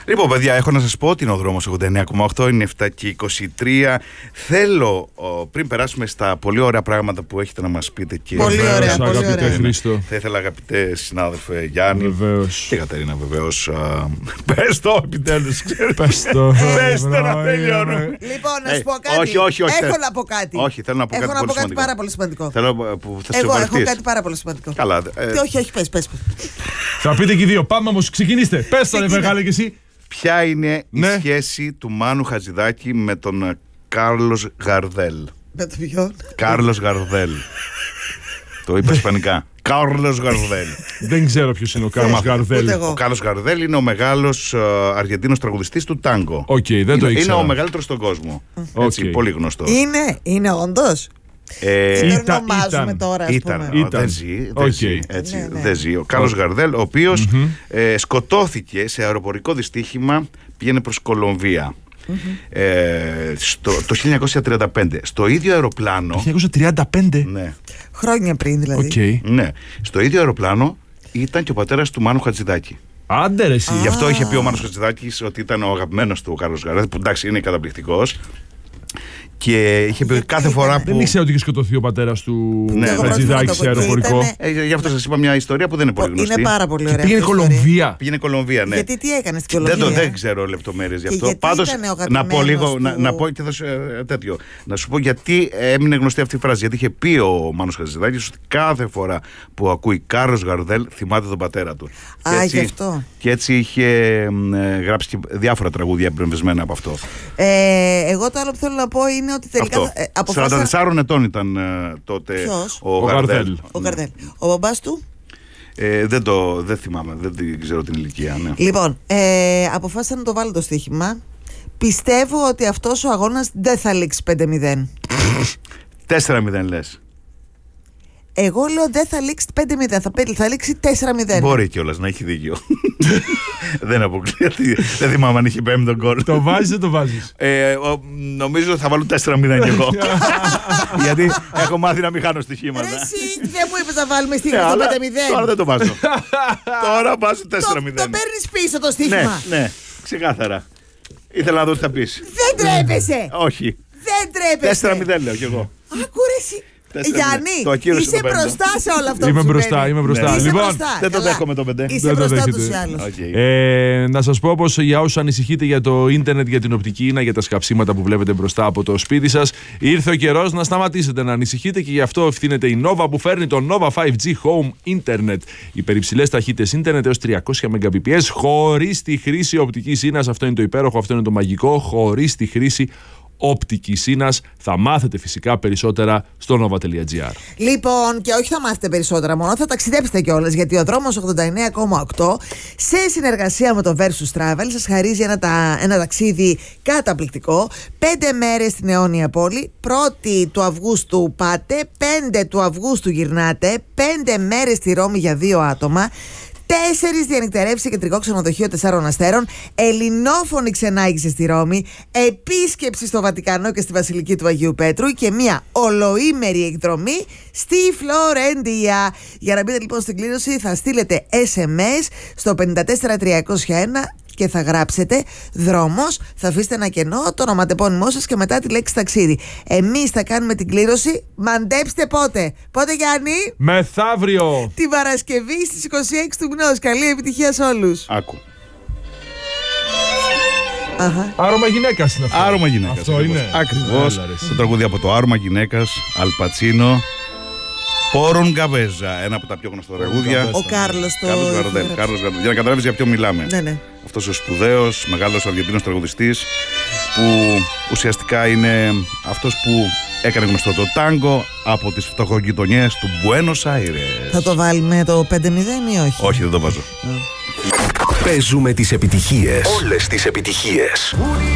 Λοιπόν, παιδιά, έχω να σας πω ότι είναι ο δρόμος 89,8, είναι 7 και 23. Θέλω, πριν περάσουμε στα πολύ ωραία πράγματα που έχετε να μας πείτε, και πολύ ωραία, αγαπητέ Χρήστο. θα ήθελα, αγαπητέ συνάδελφε Γιάννη, βεβαίως, και Κατερίνα, βεβαίως. Πες το επιτέλους, πες το. Πες το να τελειώνουμε. Λοιπόν, να σου πω κάτι. Όχι, έχω να πω κάτι. Όχι, θέλω να πω κάτι πολύ σημαντικό. Πάρα πολύ σημαντικό. Εγώ έχω κάτι πάρα πολύ σημαντικό. Καλά. Όχι, πες. Θα πείτε και οι δύο. Πάμε όμως, ξεκινήστε. Πες το, ρε μεγάλε, και εσύ. Ποια είναι η σχέση του Μάνου Χατζηδάκη με τον Κάρλος Γαρδέλ? Με τον ποιον? Κάρλος Γαρδέλ. Το είπα ισπανικά. Κάρλος Γαρδέλ. Δεν ξέρω ποιος είναι ο Κάρλος Γαρδέλ. Ο Κάρλος Γαρδέλ είναι ο μεγάλος Αργεντίνος τραγουδιστής του τάγκο. Δεν το ήξερα. Είναι ο μεγαλύτερος στον κόσμο. Έτσι, πολύ γνωστό. Είναι όντως. Ήταν. Δεν ζει. Ο Κάρλος Γαρδέλ, ο οποίος σκοτώθηκε σε αεροπορικό δυστύχημα, πήγαινε προς Κολομβία. Το 1935. Στο ίδιο αεροπλάνο. 1935. Ναι. Χρόνια πριν δηλαδή. Ναι. Στο ίδιο αεροπλάνο ήταν και ο πατέρας του Μάνου Χατζηδάκη. Άντε ρε εσύ. Γι' αυτό είχε πει ο Μάνος Χατζηδάκης ότι ήταν ο αγαπημένος του ο Κάρλος Γαρδέλ, που εντάξει είναι καταπληκτικός. Και είχε πει κάθε φορά που. Δεν ήξερα ότι είχε σκοτωθεί ο πατέρας του Χατζηδάκη σε αεροπορικό. Γι' αυτό σας είπα μια ιστορία που δεν είναι πολύ γνωστή. Είναι πάρα πολύ ωραία. Πήγαινε Κολομβία. Πήγαινε Κολομβία, ναι. Γιατί τι έκανε στην Κολομβία? Δεν ξέρω λεπτομέρειες γι' αυτό. Πάντως να πω λίγο, να πω και τέτοιο. Να σου πω γιατί έμεινε γνωστή αυτή η φράση. Γιατί είχε πει ο Μάνος Χατζηδάκης ότι κάθε φορά που ακούει Κάρλος Γαρδέλ θυμάται τον πατέρα του. Γι' αυτό. Και έτσι είχε γράψει και διάφορα τραγούδια εμπνευσμένα από αυτό. Εγώ το άλλο που θέλω να πω είναι ότι τελικά. 44 ετών ήταν τότε. Ποιος? Ο Γαρδέλ. Ο μπαμπάς του? Δεν θυμάμαι, δεν ξέρω την ηλικία. Ναι. Λοιπόν, αποφάσισα να το βάλω το στοίχημα. Πιστεύω ότι αυτός ο αγώνας δεν θα λήξει 5-0. 4-0 λες. Εγώ λέω δεν θα λήξει 5-0, θα λήξει 4-0. Μπορεί κιόλας να έχει δίκιο. Δεν αποκλείεται. Δεν θυμάμαι αν είχε πέμπτο γκολ. Το βάζεις ή το βάζεις? Νομίζω θα βάλω 4-0 κι εγώ. Γιατί έχω μάθει να μην χάνω στοιχήματα. Εσύ δεν μου είπες να βάλουμε στοίχημα το 5-0. Τώρα δεν το βάζω. Τώρα βάζω 4-0. Το παίρνεις πίσω το στοίχημα. Ναι, ξεκάθαρα. Ήθελα να δω τι θα πεις. Δεν τρέπεσαι. Όχι. Δεν τρέπεσαι. 4-0 λέω κι εγώ. Ακούρεσαι. Γιάννη, είσαι μπροστά σε όλο αυτό. Είμαι μπροστά. Λοιπόν, δεν το δέχομαι το 5. Είσαι μπροστά τους ή άλλους. Να σας πω πως για όσους ανησυχείτε για το ίντερνετ, για την οπτική ίνα, για τα σκαψίματα που βλέπετε μπροστά από το σπίτι σας, ήρθε ο καιρός να σταματήσετε να ανησυχείτε και γι' αυτό ευθύνεται η Nova που φέρνει το Nova 5G Home Internet. Υπερυψηλές ταχύτητες ίντερνετ έως 300 Mbps χωρίς τη χρήση οπτικής ίνας. Αυτό είναι το υπέροχο, αυτό είναι το μαγικό. Χωρίς τη χρήση οπτικής ίνας. Θα μάθετε φυσικά περισσότερα στο nova.gr. Λοιπόν, και όχι θα μάθετε περισσότερα μόνο, θα ταξιδέψετε κιόλας, γιατί ο δρόμος 89,8 σε συνεργασία με το Versus Travel σας χαρίζει ένα ταξίδι καταπληκτικό. 5 μέρες στην αιώνια πόλη. 1η του Αυγούστου πάτε, 5 του Αυγούστου γυρνάτε, 5 μέρες στη Ρώμη για 2 άτομα. 4 διανυκτερεύσεις σε κεντρικό ξενοδοχείο 4 αστέρων, ελληνόφωνη ξενάγηση στη Ρώμη, επίσκεψη στο Βατικανό και στη Βασιλική του Αγίου Πέτρου και μια ολοήμερη εκδρομή στη Φλωρεντία. Για να μπείτε λοιπόν στην κλήρωση θα στείλετε SMS στο 54301 και θα γράψετε δρόμος, θα αφήσετε ένα κενό, το ονοματεπώνυμό σας και μετά τη λέξη ταξίδι. Εμείς θα κάνουμε την κλήρωση. Μαντέψτε πότε. Πότε, Γιάννη? Μεθαύριο. Την Παρασκευή στις 26 του μηνός. Καλή επιτυχία σε όλους. Άκου. Άρωμα γυναίκας είναι αυτό. Άρωμα γυναίκας. Αυτό είναι. Ακριβώς. Το τραγούδι από το Άρωμα γυναίκας, Αλπατσίνο. Πόρον Γκαβέζα, ένα από τα πιο γνωστά τραγούδια. Ο Κάρλος Γαρδέλ. Για να καταλάβεις για ποιο μιλάμε. Ναι. Αυτός ο σπουδαίος, μεγάλος Αργεντίνος τραγουδιστής, που ουσιαστικά είναι αυτός που έκανε γνωστό το τάγκο από τις φτωχογειτονιές του Μπουένος Άιρες. Θα το βάλουμε το 5-0 ή όχι? Όχι, δεν το βάζω. Παίζουμε τις επιτυχίες. Όλες τις επιτυχίες.